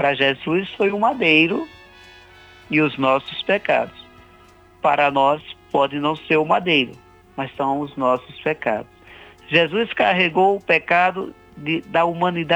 Para Jesus foi o madeiro e os nossos pecados. Para nós pode não ser o madeiro, mas são os nossos pecados. Jesus carregou o pecado da humanidade